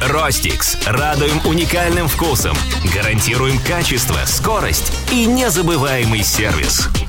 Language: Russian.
Ростикс. Радуем уникальным вкусом. Гарантируем качество, скорость и незабываемый сервис.